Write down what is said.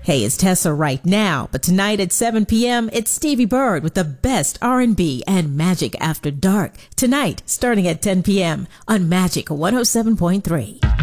Hey, it's Tessa right now, but tonight at 7 p.m., it's Stevie Bird with the best R&B and Magic After Dark. Tonight, starting at 10 p.m. on Magic 107.3.